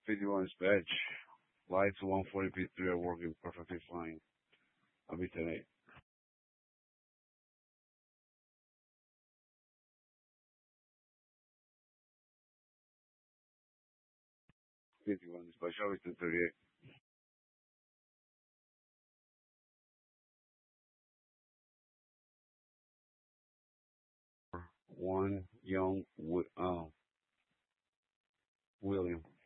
51 dispatch. Lights 140 P3 are working perfectly fine. I'll be 10-8. 51 dispatch. I'll be 10-38. One young William.